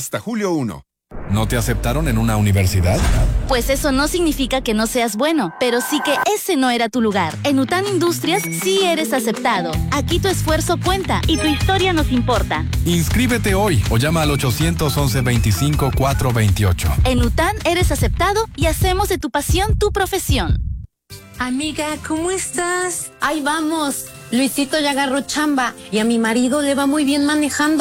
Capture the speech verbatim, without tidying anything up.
hasta julio primero. ¿No te aceptaron en una universidad? Pues eso no significa que no seas bueno, pero sí que ese no era tu lugar. En U T A N Industrias sí eres aceptado. Aquí tu esfuerzo cuenta y tu historia nos importa. Inscríbete hoy o llama al ochocientos once veinticinco cuatrocientos veintiocho. En U T A N eres aceptado y hacemos de tu pasión tu profesión. Amiga, ¿cómo estás? Ahí vamos. Luisito ya agarró chamba y a mi marido le va muy bien manejando.